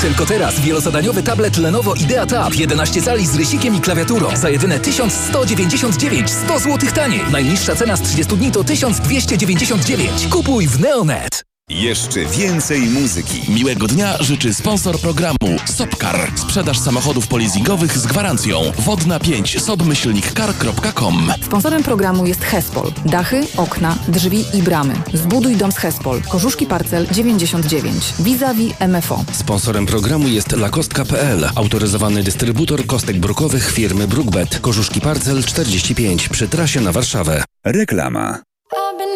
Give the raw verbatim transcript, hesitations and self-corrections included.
Tylko teraz wielozadaniowy tablet Lenovo Idea Tab jedenaście cali z rysikiem i klawiaturą za jedyne tysiąc sto dziewięćdziesiąt dziewięć, sto złotych taniej. Najniższa cena z trzydziestu dni to tysiąc dwieście dziewięćdziesiąt dziewięć. Kupuj w Neonet. Jeszcze więcej muzyki. Miłego dnia życzy sponsor programu Sopcar. Sprzedaż samochodów polizingowych z gwarancją. Wodna pięć sob myślnik car kropka com. Sponsorem programu jest Hespol. Dachy, okna, drzwi i bramy. Zbuduj dom z Hespol. Korzuszki Parcel dziewięćdziesiąt dziewięć. Vis-a-vis M F O. Sponsorem programu jest lakostka kropka p l. Autoryzowany dystrybutor kostek brukowych firmy Brookbet. Korzuszki Parcel czterdzieści pięć przy trasie na Warszawę. Reklama.